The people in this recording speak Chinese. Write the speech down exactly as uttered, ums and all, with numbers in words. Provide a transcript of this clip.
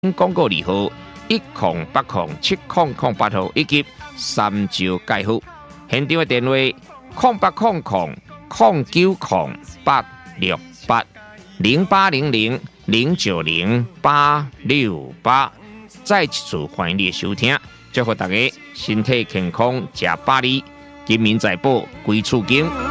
广告二号一零八零七零零八号以及三招介护。现场的电话零八零零零九零八六八零八零零零九零八六八。再一次欢迎你的收听，祝福大家身体健康，吃百里，金民财宝，归厝经。